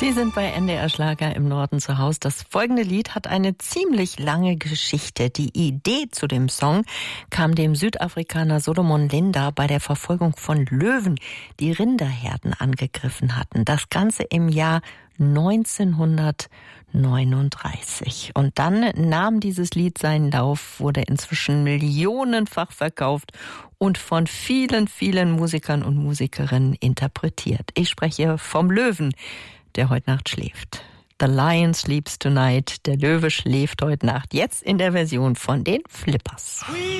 Sie sind bei NDR Schlager im Norden zu Hause. Das folgende Lied hat eine ziemlich lange Geschichte. Die Idee zu dem Song kam dem Südafrikaner Solomon Linda bei der Verfolgung von Löwen, die Rinderherden angegriffen hatten. Das Ganze im Jahr 1939. Und dann nahm dieses Lied seinen Lauf, wurde inzwischen millionenfach verkauft und von vielen, vielen Musikern und Musikerinnen interpretiert. Ich spreche vom Löwen, der heute Nacht schläft. The Lion Sleeps Tonight. Der Löwe schläft heute Nacht. Jetzt in der Version von den Flippers.